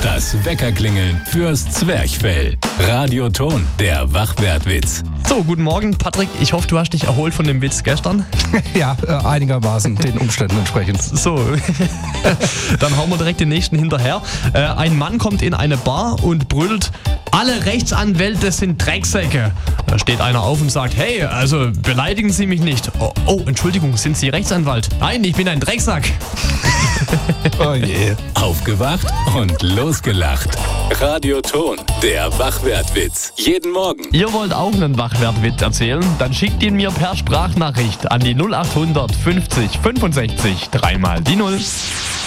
Das Weckerklingeln fürs Zwerchfell. Radioton, der Wachwertwitz. So, guten Morgen, Patrick. Ich hoffe, du hast dich erholt von dem Witz gestern. Ja, einigermaßen den Umständen entsprechend. So, dann hauen wir direkt den nächsten hinterher. Ein Mann kommt in eine Bar und brüllt: Alle Rechtsanwälte sind Drecksäcke. Da steht einer auf und sagt: Hey, also beleidigen Sie mich nicht. Oh, Entschuldigung, sind Sie Rechtsanwalt? Nein, ich bin ein Drecksack. Oh je. Aufgewacht und losgelacht. Radioton, der Wachwertwitz. Jeden Morgen. Ihr wollt auch einen Wachwertwitz erzählen? Dann schickt ihn mir per Sprachnachricht an die 0800 50 65 3 mal die 0.